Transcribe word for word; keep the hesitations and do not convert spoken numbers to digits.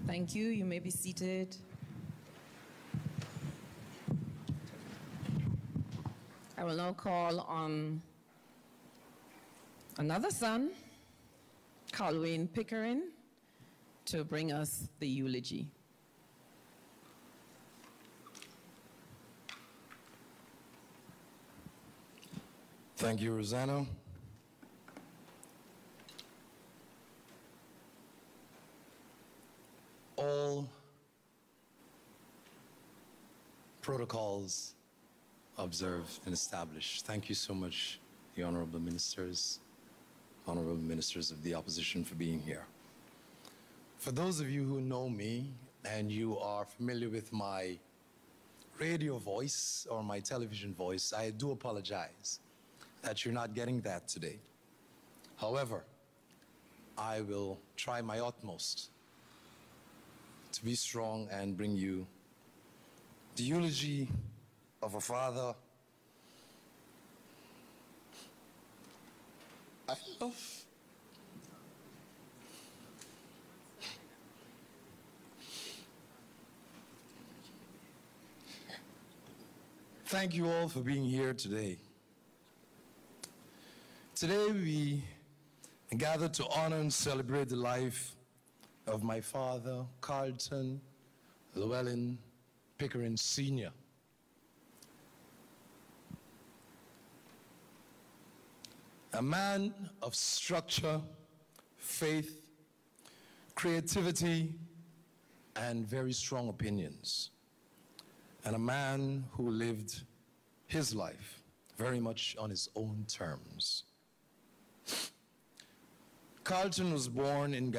Thank you. You may be seated. I will now call on another son, Colwyn Pickering, to bring us the eulogy. Thank you, Rosanna. All protocols observed and established. Thank you so much, the honorable ministers, honorable ministers of the opposition, for being here. For those of you who know me and you are familiar with my radio voice or my television voice, I do apologize that you're not getting that today. However, I will try my utmost to be strong and bring you the eulogy of a father I love. Thank you all for being here today. Today we gather to honor and celebrate the life of my father, Carlton Llewellyn Pickering Senior A man of structure, faith, creativity, and very strong opinions, and a man who lived his life very much on his own terms. Carlton was born in